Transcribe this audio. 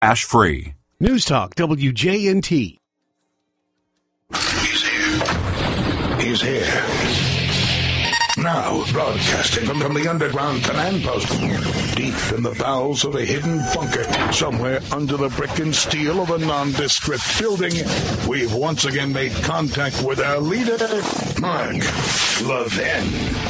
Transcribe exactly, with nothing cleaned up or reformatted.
Ash free. News Talk W J N T. He's here. He's here. Now, broadcasting from the underground command post, deep in the bowels of a hidden bunker, somewhere under the brick and steel of a nondescript building, we've once again made contact with our leader, Mark Levin.